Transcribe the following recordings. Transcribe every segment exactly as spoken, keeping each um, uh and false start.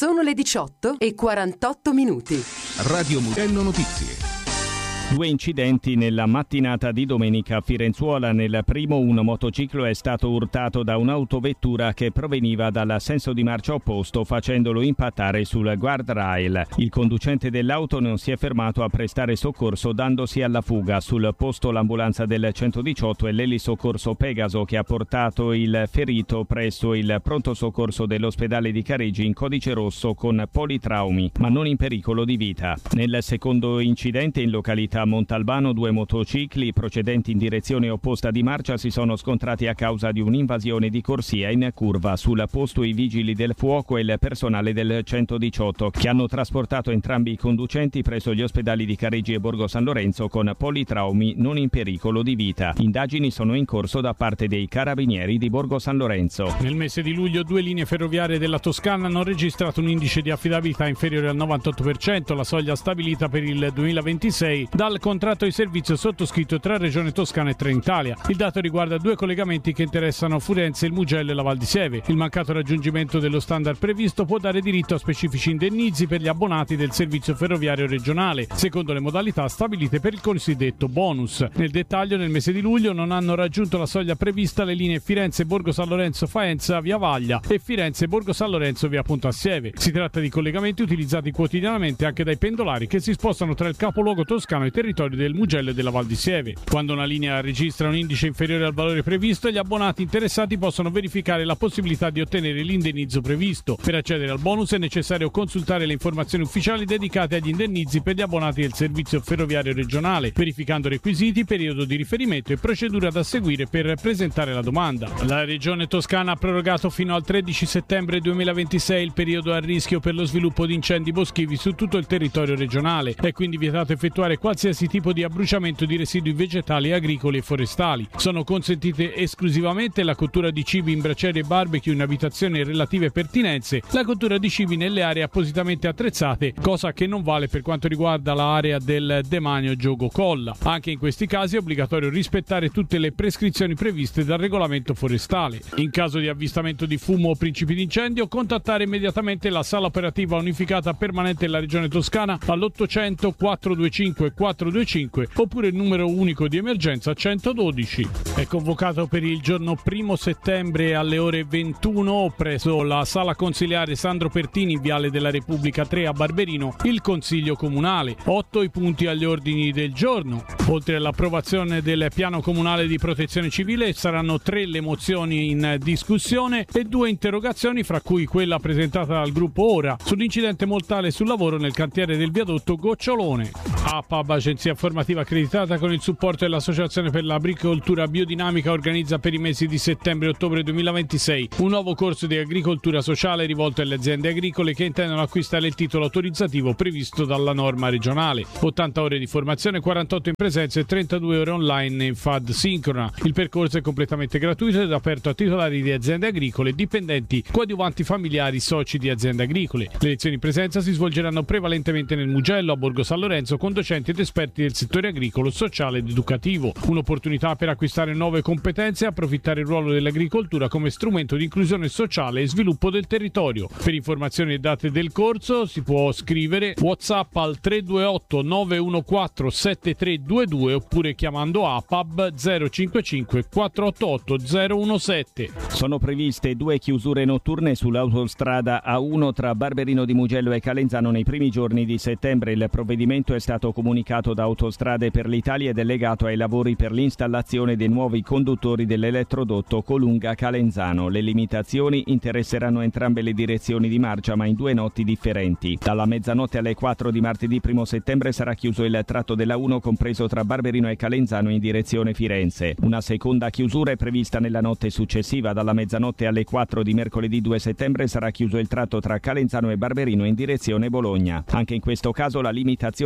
Sono le diciotto e quarantotto minuti. Radio Mugello Notizie. Due incidenti nella mattinata di domenica a Firenzuola. Nel primo, un motociclo è stato urtato da un'autovettura che proveniva dal senso di marcia opposto, facendolo impattare sul guardrail. Il conducente dell'auto non si è fermato a prestare soccorso, dandosi alla fuga. Sul posto l'ambulanza del centodiciotto e l'elisoccorso Pegaso, che ha portato il ferito presso il pronto soccorso dell'ospedale di Careggi in codice rosso con politraumi, ma non in pericolo di vita. Nel secondo incidente, in località Montalbano, due motocicli procedenti in direzione opposta di marcia si sono scontrati a causa di un'invasione di corsia in curva. Sul posto i vigili del fuoco e il personale del centodiciotto, che hanno trasportato entrambi i conducenti presso gli ospedali di Careggi e Borgo San Lorenzo con politraumi non in pericolo di vita. Indagini sono in corso da parte dei carabinieri di Borgo San Lorenzo. Nel mese di luglio due linee ferroviarie della Toscana hanno registrato un indice di affidabilità inferiore al novantotto per cento, la soglia stabilita per il duemilaventisei dal contratto di servizio sottoscritto tra Regione Toscana e Trenitalia. Il dato riguarda due collegamenti che interessano Firenze, il Mugello e la Val di Sieve. Il mancato raggiungimento dello standard previsto può dare diritto a specifici indennizi per gli abbonati del servizio ferroviario regionale, secondo le modalità stabilite per il cosiddetto bonus. Nel dettaglio, nel mese di luglio non hanno raggiunto la soglia prevista le linee Firenze-Borgo San Lorenzo-Faenza via Vaglia e Firenze-Borgo San Lorenzo via Ponte a Sieve. Si tratta di collegamenti utilizzati quotidianamente anche dai pendolari che si spostano tra il capoluogo toscano e il territorio del Mugello e della Val di Sieve. Quando una linea registra un indice inferiore al valore previsto, gli abbonati interessati possono verificare la possibilità di ottenere l'indennizzo previsto. Per accedere al bonus è necessario consultare le informazioni ufficiali dedicate agli indennizi per gli abbonati del servizio ferroviario regionale, verificando requisiti, periodo di riferimento e procedura da seguire per presentare la domanda. La Regione Toscana ha prorogato fino al tredici settembre duemilaventisei il periodo a rischio per lo sviluppo di incendi boschivi su tutto il territorio regionale. È quindi vietato effettuare qualsiasi tipo di abbruciamento di residui vegetali, agricoli e forestali. Sono consentite esclusivamente la cottura di cibi in braciere e barbecue in abitazioni e relative pertinenze, la cottura di cibi nelle aree appositamente attrezzate, cosa che non vale per quanto riguarda l'area del demanio Giogo Colla. Anche in questi casi è obbligatorio rispettare tutte le prescrizioni previste dal regolamento forestale. In caso di avvistamento di fumo o principi di incendio, contattare immediatamente la sala operativa unificata permanente della Regione Toscana all'ottocento quattrocentoventicinque quattrocentoventicinque oppure il numero unico di emergenza centododici. È convocato per il giorno primo settembre alle ore ventuno presso la sala consiliare Sandro Pertini, Viale della Repubblica tre a Barberino, il Consiglio Comunale. Otto i punti agli ordini del giorno. Oltre all'approvazione del piano comunale di protezione civile saranno tre le mozioni in discussione e due interrogazioni, fra cui quella presentata dal gruppo Ora sull'incidente mortale sul lavoro nel cantiere del viadotto Gocciolone. A P A B, agenzia informativa accreditata con il supporto dell'Associazione per l'Agricoltura Biodinamica, organizza per i mesi di settembre e ottobre duemilaventisei un nuovo corso di agricoltura sociale rivolto alle aziende agricole che intendono acquistare il titolo autorizzativo previsto dalla norma regionale. ottanta ore di formazione, quarantotto in presenza e trentadue ore online in F A D sincrona. Il percorso è completamente gratuito ed aperto a titolari di aziende agricole, dipendenti, coadiuvanti familiari, soci di aziende agricole. Le lezioni in presenza si svolgeranno prevalentemente nel Mugello, a Borgo San Lorenzo, con docenti ed esperti del settore agricolo, sociale ed educativo. Un'opportunità per acquistare nuove competenze e approfittare il ruolo dell'agricoltura come strumento di inclusione sociale e sviluppo del territorio. Per informazioni e date del corso si può scrivere WhatsApp al tre due otto nove uno quattro sette tre due due oppure chiamando A P A B zero cinque cinque quattro otto otto zero uno sette. Sono previste due chiusure notturne sull'autostrada A uno tra Barberino di Mugello e Calenzano nei primi giorni di settembre. Il provvedimento è stato comunicato da Autostrade per l'Italia ed è legato ai lavori per l'installazione dei nuovi conduttori dell'elettrodotto Colunga-Calenzano. Le limitazioni interesseranno entrambe le direzioni di marcia, ma in due notti differenti. Dalla mezzanotte alle quattro di martedì primo settembre sarà chiuso il tratto della uno compreso tra Barberino e Calenzano in direzione Firenze. Una seconda chiusura è prevista nella notte successiva. Dalla mezzanotte alle quattro di mercoledì due settembre sarà chiuso il tratto tra Calenzano e Barberino in direzione Bologna. Anche in questo caso la limitazione avrà una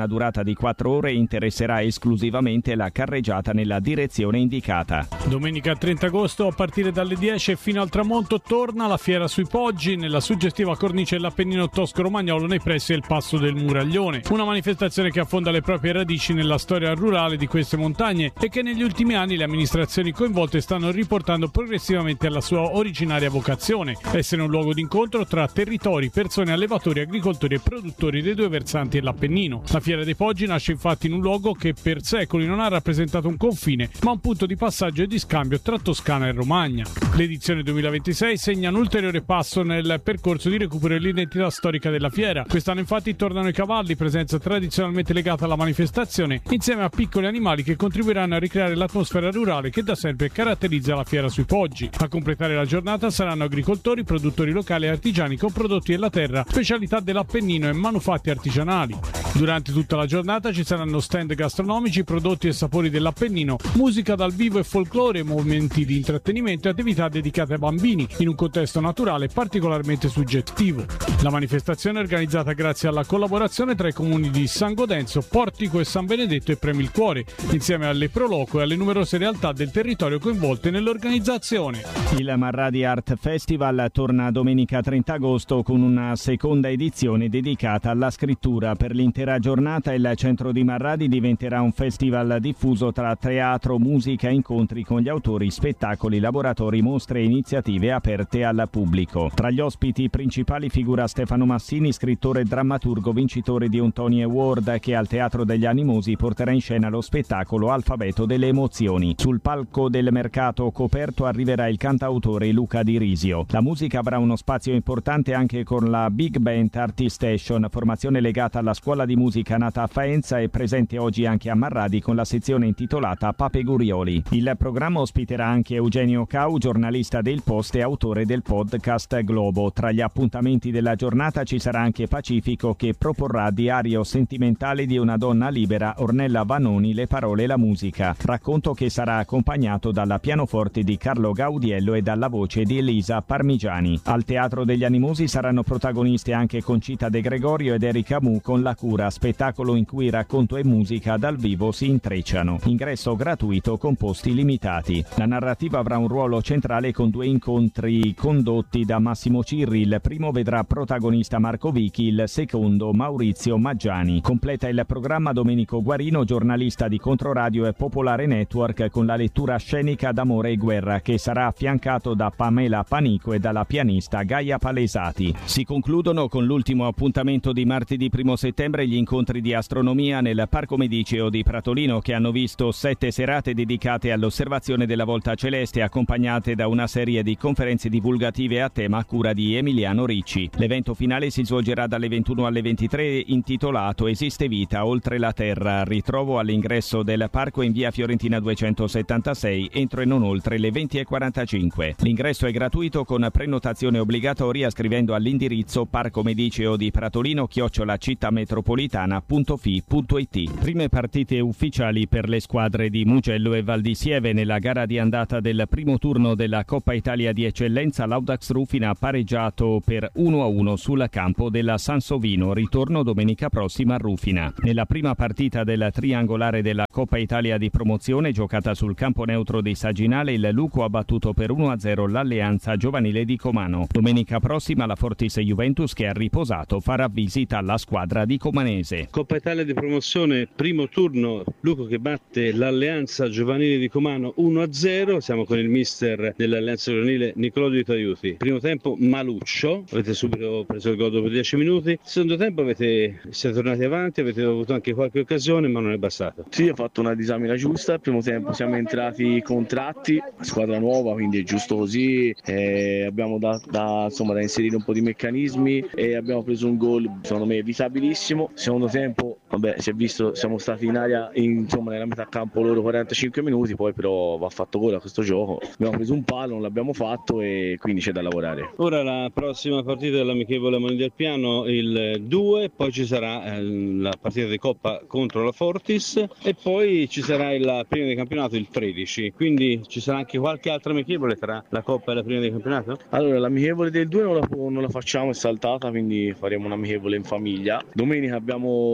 una durata di quattro ore e interesserà esclusivamente la carreggiata nella direzione indicata. Domenica trenta agosto a partire dalle dieci e fino al tramonto torna la Fiera sui Poggi nella suggestiva cornice dell'Appennino tosco-romagnolo nei pressi del Passo del Muraglione. Una manifestazione che affonda le proprie radici nella storia rurale di queste montagne e che negli ultimi anni le amministrazioni coinvolte stanno riportando progressivamente alla sua originaria vocazione: essere un luogo d'incontro tra territori, persone, allevatori, agricoltori e produttori dei due versanti dell'Appennino. La Fiera dei Poggi nasce infatti in un luogo che per secoli non ha rappresentato un confine, ma un punto di passaggio e di scambio tra Toscana e Romagna. L'edizione duemilaventisei segna un ulteriore passo nel percorso di recupero dell'identità storica della fiera. Quest'anno infatti tornano i cavalli, presenza tradizionalmente legata alla manifestazione, insieme a piccoli animali che contribuiranno a ricreare l'atmosfera rurale che da sempre caratterizza la Fiera sui Poggi. A completare la giornata saranno agricoltori, produttori locali e artigiani con prodotti della terra, specialità dell'Appennino e manufatti artigianali. Durante tutta la giornata ci saranno stand gastronomici, prodotti e sapori dell'Appennino, musica dal vivo e folklore, momenti di intrattenimento e attività dedicate ai bambini in un contesto naturale particolarmente suggestivo. La manifestazione è organizzata grazie alla collaborazione tra i comuni di San Godenzo, Portico e San Benedetto e Premi il Cuore, insieme alle Proloco e alle numerose realtà del territorio coinvolte nell'organizzazione. Il Marradi Art Festival torna domenica trenta agosto con una seconda edizione dedicata alla scrittura. Per l'intera giornata il centro di Marradi diventerà un festival diffuso tra teatro, musica, incontri con gli autori, spettacoli, laboratori, mostre e iniziative aperte al pubblico. Tra gli ospiti principali figura Stefano Massini, scrittore e drammaturgo vincitore di un Tony Award, che al Teatro degli Animosi porterà in scena lo spettacolo Alfabeto delle emozioni. Sul palco del mercato coperto arriverà il cantautore Luca Di Risio. La musica avrà uno spazio importante anche con la Big Band Artist Station, formazione legata alla scuola di musica nata a Faenza e presente oggi anche a Marradi con la sezione intitolata Pape Gurioli. Il programma ospiterà anche Eugenio Cau, giornalista del Post e autore del podcast Globo. Tra gli appuntamenti della giornata ci sarà anche Pacifico, che proporrà Diario sentimentale di una donna libera, Ornella Vanoni, le parole e la musica. Racconto che sarà accompagnato dalla pianoforte di Carlo Gaudiello e dalla voce di Elisa Parmigiani. Al Teatro degli Animosi saranno protagoniste anche Concita De Gregorio ed Erika Mu con La Cura, spettacolo in cui racconto e musica dal vivo si intrecciano. Ingresso gratuito con posti limitati. La narrativa avrà un ruolo centrale con due incontri condotti da Massimo Cirri. Il primo vedrà protagonista Marco Vichi, il secondo Maurizio Maggiani. Completa il programma Domenico Guarino, giornalista di Controradio e Popolare Network, con la lettura scenica d'Amore e Guerra, che sarà affiancato da Pamela Panico e dalla pianista Gaia Palesati. Si concludono con l'ultimo appuntamento di martedì primo settembre gli incontri di astronomia nel Parco Mediceo di Pratolino, che hanno visto sette serate dedicate all'osservazione della volta celeste, accompagnate da una serie di conferenze divulgative a tema a cura di Emiliano Ricci. L'evento finale si svolgerà dalle ventuno alle ventitré, intitolato Esiste vita oltre la Terra. Ritrovo all'ingresso del parco in via Fiorentina duecentosettantasei, entro e non oltre le venti e quarantacinque. L'ingresso è gratuito con prenotazione obbligatoria scrivendo all'indirizzo Parco Mediceo di Pratolino chiocciola cittametropolitana.fi.it. Prime partite ufficiali per le squadre di Mugello e Val di Sieve. Nella gara di andata del primo turno della Coppa Italia di Eccellenza, l'Audax Rufina ha pareggiato per uno a uno sul campo della Sansovino. Ritorno domenica prossima a Rufina. Nella prima partita del triangolare della Coppa Italia di Promozione, giocata sul campo neutro di Saginale, il Luco ha battuto per uno a zero l'Alleanza Giovanile di Comano. Domenica prossima la Fortis Juventus, che ha riposato, farà visita alla squadra di Comanese. Coppa Italia di Promozione, primo turno, Luco che batte l'Alleanza Giovanile di Comano uno a zero. Siamo con il mister dell'Alleanza Giovanile Nicolò Di Taiuti. Primo tempo maluccio, avete subito preso il gol dopo dieci minuti. Secondo tempo avete siete tornati avanti, avete avuto anche qualche occasione, ma non è bastato. Sì, ho fatto una disamina giusta. Al primo tempo siamo entrati contratti, squadra nuova, quindi è giusto così. Eh, abbiamo da, da, insomma, da inserire un po' di meccanismi e abbiamo preso un gol secondo me evitabilissimo. Secondo tempo, vabbè, si è visto, siamo stati in area, in, insomma, nella metà campo loro quarantacinque minuti, poi però va fatto gol a questo gioco. Abbiamo preso un palo, non l'abbiamo fatto e quindi c'è da lavorare. Ora la prossima partita dell'amichevole Moni del Piano il due, poi ci sarà eh, la partita di Coppa contro la Fortis e poi ci sarà la prima di campionato il tredici, quindi ci sarà anche qualche altra amichevole tra la Coppa e la prima di campionato? Allora, l'amichevole del due non la, non la facciamo, è saltata, quindi faremo un'amichevole in famiglia. Domenica abbiamo la Coppa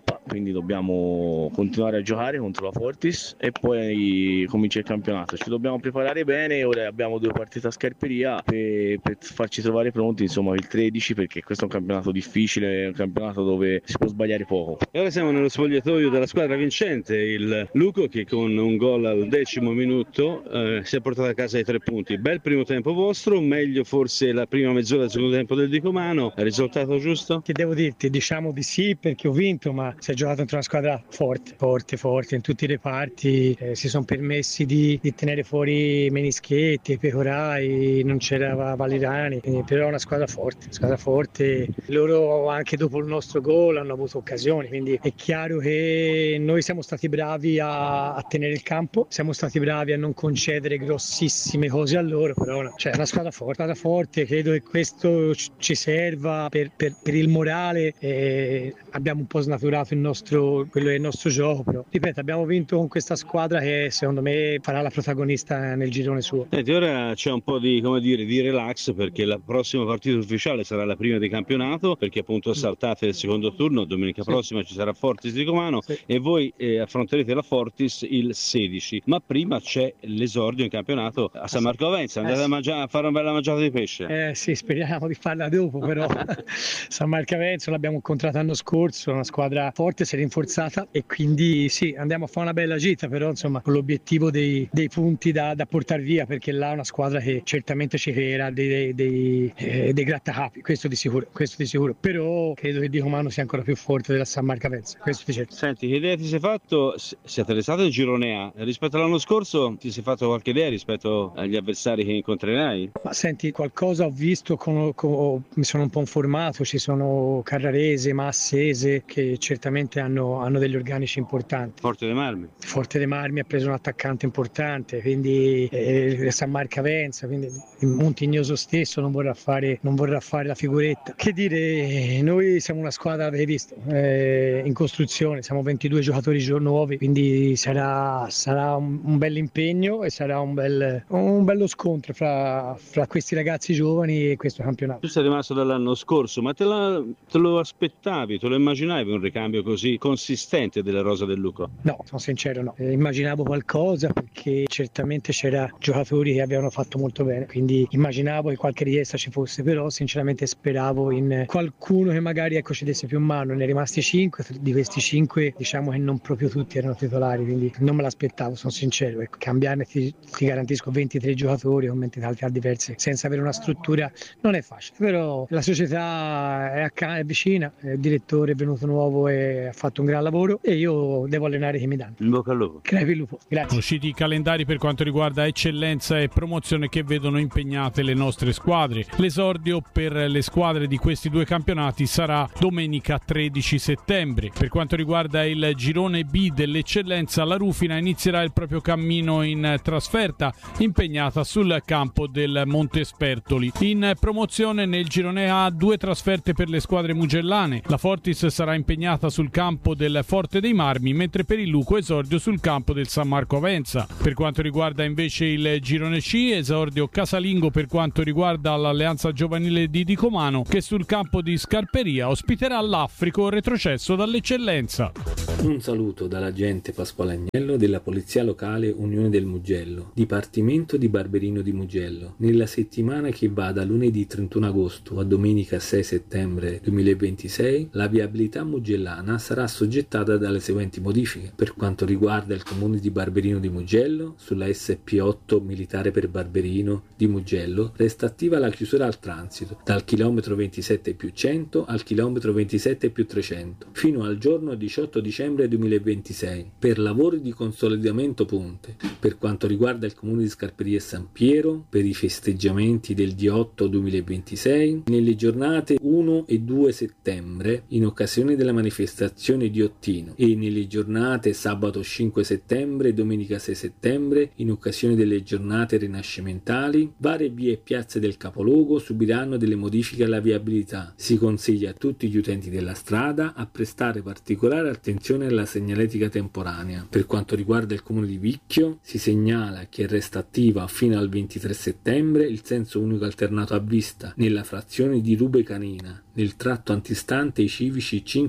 Coppa, quindi dobbiamo continuare a giocare contro la Fortis e poi comincia il campionato. Ci dobbiamo preparare bene, ora abbiamo due partite a Scarperia per, per farci trovare pronti, insomma, il tredici, perché questo è un campionato difficile, è un campionato dove si può sbagliare poco. E ora siamo nello spogliatoio della squadra vincente, il Luco, che con un gol al decimo minuto eh, si è portato a casa i tre punti. Bel primo tempo vostro, meglio forse la prima mezz'ora del secondo tempo del Dicomano. Risultato giusto? Che devo dirti? Diciamo di sì, perché ho vinto, ma si è giocato contro una squadra forte, forte, forte in tutti i reparti. Eh, si sono permessi di, di tenere fuori Menischetti, Pecorai, non c'era Valirani, eh, però è una squadra forte, squadra forte. Loro anche dopo il nostro gol hanno avuto occasioni, quindi è chiaro che noi siamo stati bravi a, a tenere il campo, siamo stati bravi a non concedere grossissime cose a loro, però no, cioè, è una squadra forte, squadra forte, credo che questo ci serva per, per, per il morale. Eh, abbiamo un po' snaturato il nostro, quello è il nostro gioco, però ripeto, abbiamo vinto con questa squadra che secondo me farà la protagonista nel girone suo. Senti, ora c'è un po' di, come dire, di relax, perché la prossima partita ufficiale sarà la prima di campionato, perché appunto saltate il secondo turno, domenica sì. prossima ci sarà Fortis di Comano sì. e voi eh, affronterete la Fortis il sedici, ma prima c'è l'esordio in campionato a San Marco Avenza, andate eh, a, mangiare, a fare una bella mangiata di pesce. Eh sì, speriamo di farla dopo, però San Marco Avenza l'abbiamo incontrata l'anno scorso, una squadra forte, si è rinforzata e quindi sì, andiamo a fare una bella gita, però insomma con l'obiettivo dei, dei punti da, da portare via, perché là è una squadra che certamente ci creerà dei, dei, dei, eh, dei grattacapi, questo di sicuro, questo di sicuro, però credo che Dicomano sia ancora più forte della San Marco Avenza, questo di certo. Senti, che idea ti sei fatto? Siete restati in girone A, rispetto all'anno scorso ti sei fatto qualche idea rispetto agli avversari che incontrerai? Ma senti, qualcosa ho visto, con, con, mi sono un po' informato, ci sono Carrarese, Massese che certamente hanno, hanno degli organici importanti. Forte dei Marmi. Forte dei Marmi ha preso un attaccante importante, quindi eh, San Marco Avenza, quindi il Montignoso stesso non vorrà fare, non vorrà fare la figuretta. Che dire, noi siamo una squadra, avete visto, eh, in costruzione, siamo ventidue giocatori nuovi, quindi sarà, sarà un, un bel impegno e sarà un, bel, un bello scontro fra, fra questi ragazzi giovani e questo campionato. Tu sei rimasto dall'anno scorso, ma te, la, te lo aspettavi, te lo immaginavi un ricambio così consistente della rosa del Luco? No, sono sincero no, eh, immaginavo qualcosa perché certamente c'era giocatori che avevano fatto molto bene, quindi immaginavo che qualche richiesta ci fosse, però sinceramente speravo in qualcuno che magari ecco ci desse più mano. Ne è rimasti cinque, di questi cinque diciamo che non proprio tutti erano titolari, quindi non me l'aspettavo, sono sincero, ecco, cambiarne ti, ti garantisco ventitré giocatori con mentalità diverse senza avere una struttura non è facile, però la società è, a, è vicina, il direttore è venuto nuovo e ha fatto un gran lavoro e io devo allenare che mi danno. In bocca al lupo. Crepi il lupo. Grazie. Usciti i calendari per quanto riguarda eccellenza e promozione che vedono impegnate le nostre squadre. L'esordio per le squadre di questi due campionati sarà domenica tredici settembre. Per quanto riguarda il girone B dell'eccellenza, la Rufina inizierà il proprio cammino in trasferta, impegnata sul campo del Montespertoli. In promozione nel girone A due trasferte per le squadre mugellane. La Fortis sarà impegnata sul campo del Forte dei Marmi, mentre per il Luco esordio sul campo del San Marco Avenza. Per quanto riguarda invece il girone C, esordio casalingo per quanto riguarda l'Alleanza Giovanile di Dicomano, che sul campo di Scarperia ospiterà l'Africo retrocesso dall'eccellenza. Un saluto dall'agente Pasquale Agnello della Polizia Locale Unione del Mugello, Dipartimento di Barberino di Mugello. Nella settimana che va da lunedì trentuno agosto a domenica sei settembre duemilaventisei, la viabilità mugellana sarà assoggettata dalle seguenti modifiche. Per quanto riguarda il comune di Barberino di Mugello, sulla S P otto Militare per Barberino di Mugello resta attiva la chiusura al transito dal chilometro ventisette più cento al chilometro ventisette più trecento fino al giorno diciotto dicembre duemilaventisei per lavori di consolidamento ponte. Per quanto riguarda il comune di Scarperia e San Piero, per i festeggiamenti del D otto duemilaventisei, nelle giornate uno e due settembre in occasione della manifestazione di Ottino e nelle giornate sabato cinque settembre e domenica sei settembre in occasione delle giornate rinascimentali, varie vie e piazze del capoluogo subiranno delle modifiche alla viabilità. Si consiglia a tutti gli utenti della strada a prestare particolare attenzione alla segnaletica temporanea. Per quanto riguarda il comune di Vicchio, si segnala che resta attiva fino al ventitré settembre il senso unico alternato a vista nella frazione di Rube Canina, nel tratto antistante i civici cinque e sei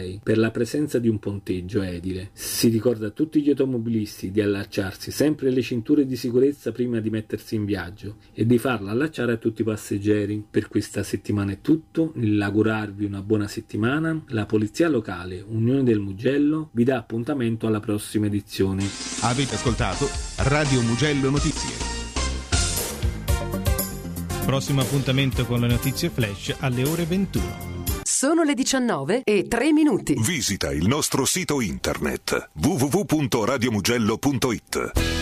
sei per la presenza di un ponteggio edile. Si ricorda a tutti gli automobilisti di allacciarsi sempre le cinture di sicurezza prima di mettersi in viaggio e di farla allacciare a tutti i passeggeri. Per questa settimana è tutto, nell'augurarvi una buona settimana, la Polizia Locale Unione del Mugello vi dà appuntamento alla prossima edizione. Avete ascoltato Radio Mugello Notizie. Prossimo appuntamento con le notizie flash alle ore ventuno. Sono le diciannove e tre minuti. Visita il nostro sito internet w w w punto radio mugello punto it.